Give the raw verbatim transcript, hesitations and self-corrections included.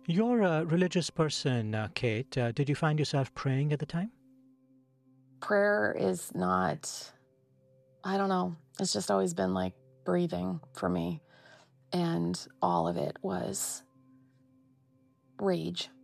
You're a religious person, uh, Kate. Uh, did you find yourself praying at the time? Prayer is not, I don't know, it's just always been like breathing for me. And all of it was rage.